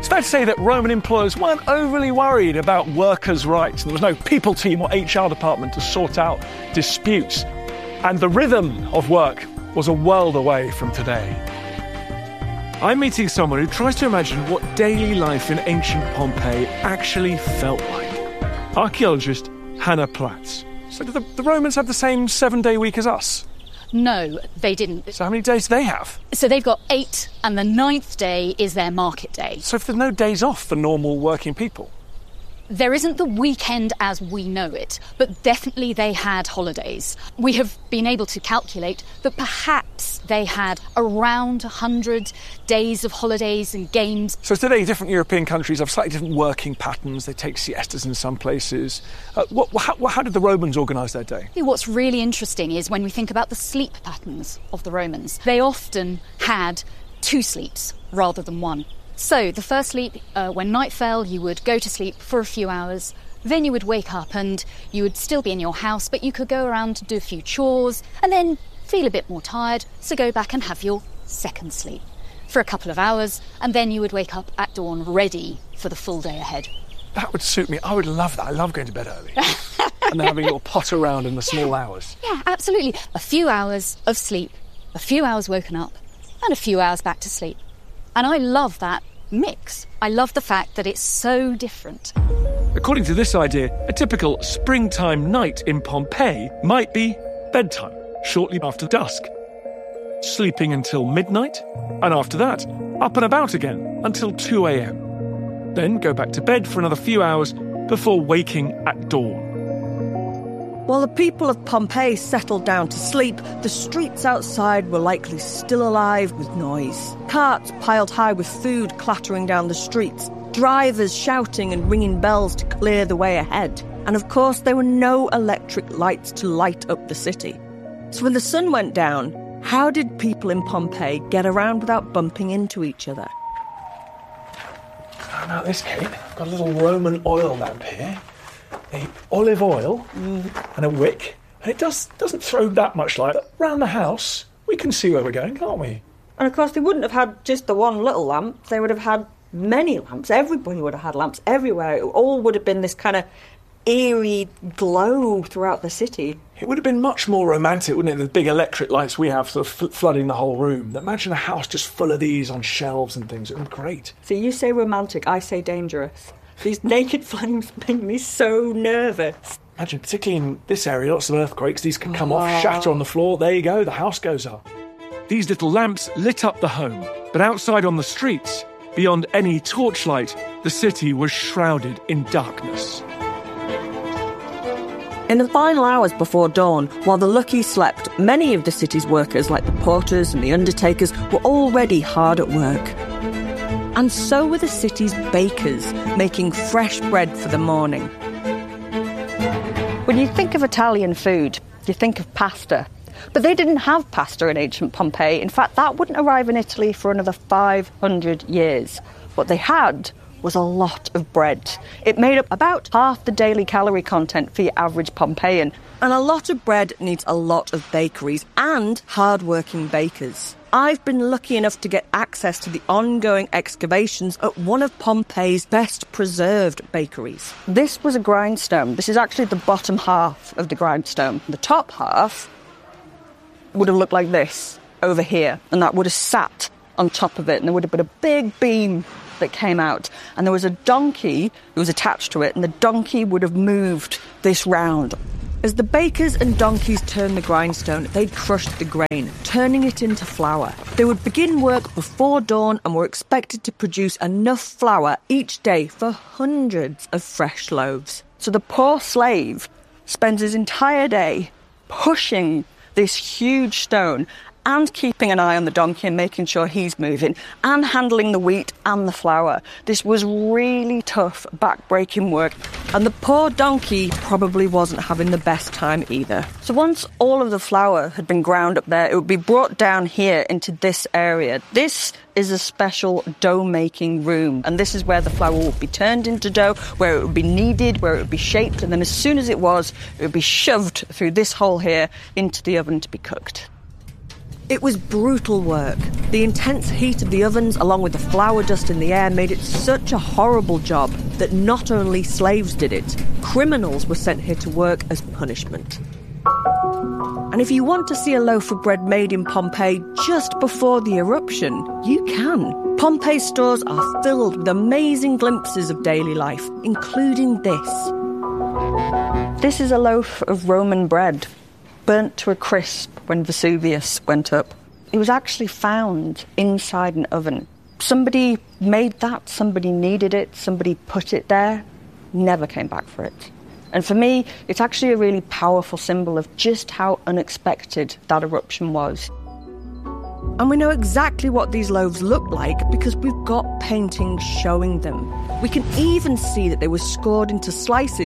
fair to say that Roman employers weren't overly worried about workers' rights. There was no people team or HR department to sort out disputes. And the rhythm of work was a world away from today. I'm meeting someone who tries to imagine what daily life in ancient Pompeii actually felt like. Archaeologist Hannah Platz. So did the Romans have the same 7-day week as us? No, they didn't. So how many days do they have? So they've got 8, and the 9th day is their market day. So if there's no days off for normal working people? There isn't the weekend as we know it, but definitely they had holidays. We have been able to calculate that perhaps they had around 100 days of holidays and games. So today, different European countries have slightly different working patterns. They take siestas in some places. How did the Romans organise their day? What's really interesting is when we think about the sleep patterns of the Romans, they often had 2 sleeps rather than 1. So the first sleep, when night fell, you would go to sleep for a few hours. Then you would wake up and you would still be in your house, but you could go around to do a few chores and then feel a bit more tired, so go back and have your second sleep for a couple of hours, and then you would wake up at dawn ready for the full day ahead. That would suit me. I would love that. I love going to bed early and then having a little pot around in the small hours. Yeah, absolutely. A few hours of sleep, a few hours woken up, and a few hours back to sleep. And I love that mix. I love the fact that it's so different. According to this idea, a typical springtime night in Pompeii might be bedtime, shortly after dusk, sleeping until midnight, and after that, up and about again until 2 a.m. Then go back to bed for another few hours before waking at dawn. While the people of Pompeii settled down to sleep, the streets outside were likely still alive with noise. Carts piled high with food clattering down the streets, drivers shouting and ringing bells to clear the way ahead. And of course, there were no electric lights to light up the city. So when the sun went down, how did people in Pompeii get around without bumping into each other? How about this, Kate? I've got a little Roman oil lamp here. Olive oil and a wick, and it doesn't throw that much light. But round the house, we can see where we're going, can't we? And of course, they wouldn't have had just the one little lamp. They would have had many lamps. Everybody would have had lamps everywhere. It all would have been this kind of eerie glow throughout the city. It would have been much more romantic, wouldn't it? The big electric lights we have sort of flooding the whole room. Imagine a house just full of these on shelves and things. It would be great. So you say romantic, I say dangerous. These naked flames make me so nervous. Imagine, particularly in this area, lots of earthquakes. These can come off, shatter on the floor. There you go, the house goes up. These little lamps lit up the home. But outside on the streets, beyond any torchlight, the city was shrouded in darkness. In the final hours before dawn, while the lucky slept, many of the city's workers, like the porters and the undertakers, were already hard at work. And so were the city's bakers, making fresh bread for the morning. When you think of Italian food, you think of pasta. But they didn't have pasta in ancient Pompeii. In fact, that wouldn't arrive in Italy for another 500 years. What they had was a lot of bread. It made up about half the daily calorie content for your average Pompeian. And a lot of bread needs a lot of bakeries and hard-working bakers. I've been lucky enough to get access to the ongoing excavations at one of Pompeii's best preserved bakeries. This was a grindstone. This is actually the bottom half of the grindstone. The top half would have looked like this over here, and that would have sat on top of it, and there would have been a big beam that came out, and there was a donkey that was attached to it, and the donkey would have moved this round. As the bakers and donkeys turned the grindstone, they'd crushed the grain, turning it into flour. They would begin work before dawn and were expected to produce enough flour each day for hundreds of fresh loaves. So the poor slave spends his entire day pushing this huge stone and keeping an eye on the donkey and making sure he's moving, and handling the wheat and the flour. This was really tough, back-breaking work, and the poor donkey probably wasn't having the best time either. So once all of the flour had been ground up there, it would be brought down here into this area. This is a special dough-making room, and this is where the flour would be turned into dough, where it would be kneaded, where it would be shaped, and then as soon as it would be shoved through this hole here into the oven to be cooked. It was brutal work. The intense heat of the ovens, along with the flour dust in the air, made it such a horrible job that not only slaves did it, criminals were sent here to work as punishment. And if you want to see a loaf of bread made in Pompeii just before the eruption, you can. Pompeii's stores are filled with amazing glimpses of daily life, including this. This is a loaf of Roman bread, burnt to a crisp when Vesuvius went up. It was actually found inside an oven. Somebody made that, somebody needed it, somebody put it there, never came back for it. And for me, it's actually a really powerful symbol of just how unexpected that eruption was. And we know exactly what these loaves look like because we've got paintings showing them. We can even see that they were scored into slices